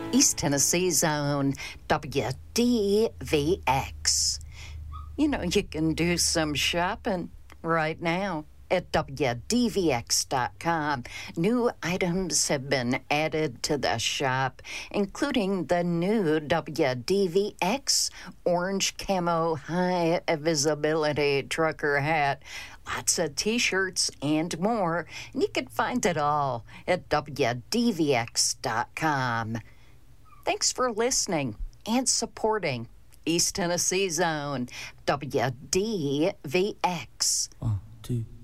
East Tennessee's own WDVX. You know, you can do some shopping right now at WDVX.com. New items have been added to the shop, including the new WDVX orange camo high visibility trucker hat, lots of t-shirts and more. And you can find it all at WDVX.com. Thanks for listening and supporting East Tennessee's own WDVX. 1, 2